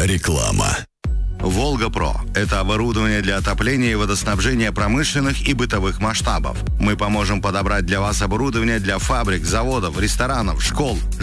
Реклама. «Волга-Про» – это оборудование для отопления и водоснабжения промышленных и бытовых масштабов. Мы поможем подобрать для вас оборудование для фабрик, заводов, ресторанов, школ,